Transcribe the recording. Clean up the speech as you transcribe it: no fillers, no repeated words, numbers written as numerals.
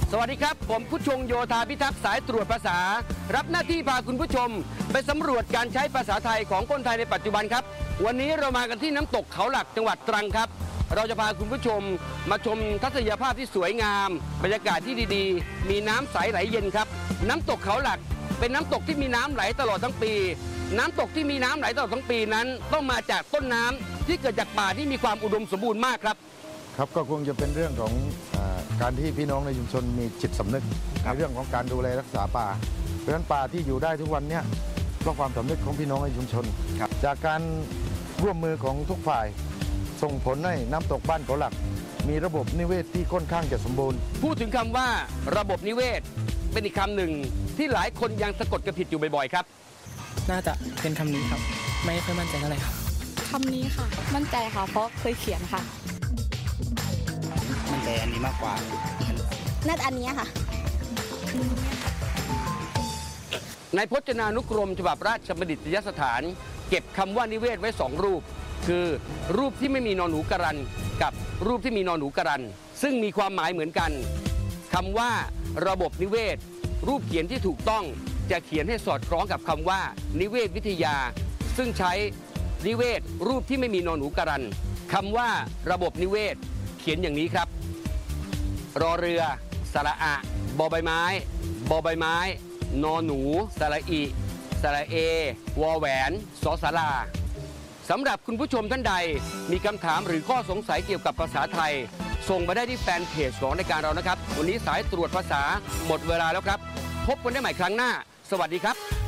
สวัสดีครับผมผู้ชงโยธาพิทักษ์สายตรวจภาษารับหน้าที่พาคุณผู้ชมไปสำรวจการใช้ภาษาไทยของคนไทยในปัจจุบันครับวันนี้เรามากันที่น้ำตกเขาหลักจังหวัดตรังครับเราจะพาคุณผู้ชมมาชมทัศนียภาพที่สวยงามบรรยากาศที่ดีๆมีน้ำใสไหลเย็นครับน้ำตกเขาหลักเป็นน้ำตกที่มีน้ำไหลตลอดทั้งปีน้ำตกที่มีน้ำไหลตลอดทั้งปีนั้นต้องมาจากต้นน้ำที่เกิดจากป่าที่มีความอุดมสมบูรณ์มากครับครับก็คงจะเป็นเรื่องของการที่พี่น้องในชุมชนมีจิตสำนึกในเรื่องของการดูแลรักษาป่าเพราะฉะนั้นป่าที่อยู่ได้ทุกวันนี้เพราะความสำนึกของพี่น้องในชุมชนจากการร่วมมือของทุกฝ่ายส่งผลให้น้ำตกบ้านเขาหลักมีระบบนิเวศที่ค่อนข้างจะสมบูรณ์พูดถึงคำว่าระบบนิเวศเป็นอีกคำหนึ่งที่หลายคนยังสะกดกันผิดอยู่บ่อยๆครับน่าจะเป็นคำนี้ครับไม่ค่อยมั่นใจเท่าไหร่ครับคำนี้ค่ะมั่นใจค่ะเพราะเคยเขียนค่ะมั่นใจอันนี้มากกว่าน่าจะอันนี้ค่ะในพจนานุกรมฉบับราชบัณฑิตยสถานเก็บคำว่านิเวศไว้2รูปคือรูปที่ไม่มีนอนหนูกรันกับรูปที่มีนอนหนูกรันซึ่งมีความหมายเหมือนกันคำว่าระบบนิเวศรูปเขียนที่ถูกต้องจะเขียนให้สอดคล้องกับคำว่านิเวศวิทยาซึ่งใช้นิเวศรูปที่ไม่มีนอนหนูกรันคำว่าระบบนิเวศเขียนอย่างนี้ครับรอเรือสระอะบอใบไม้บอใบไม้นอหนูสระอิสระเอวอแหวนสอสาราสำหรับคุณผู้ชมท่านใดมีคำถามหรือข้อสงสัยเกี่ยวกับภาษาไทยส่งมาได้ที่แฟนเพจของรายการเรานะครับวันนี้สายตรวจภาษาหมดเวลาแล้วครับพบกันได้ใหม่ครั้งหน้าสวัสดีครับ